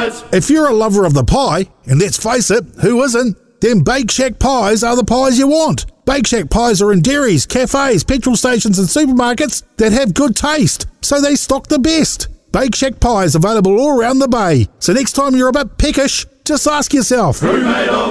pies. If you're a lover of the pie, and let's face it, who isn't, then Bake Shack pies are the pies you want. Bake Shack pies are in dairies, cafes, petrol stations and supermarkets that have good taste, so they stock the best. Bake Shack pies available all around the bay. So next time you're a bit peckish, just ask yourself, Who made all